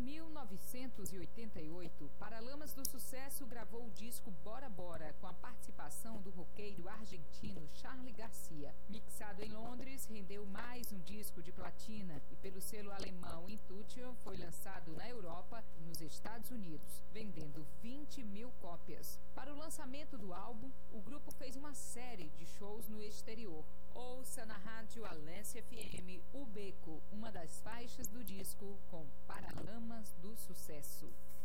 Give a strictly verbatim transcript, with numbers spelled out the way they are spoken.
mil novecentos e oitenta e oito, Paralamas do Sucesso gravou o disco Bora Bora, com a participação do roqueiro argentino Charly Garcia. Mixado em Londres, rendeu mais um disco de platina e pelo selo alemão Intuition foi lançado na Europa e nos Estados Unidos, vendendo vinte mil cópias. Para o lançamento do álbum, o grupo fez uma série de shows no exterior. Ouça na rádio Alência F M O Beco, uma das faixas do disco com Paralamas do Sucesso.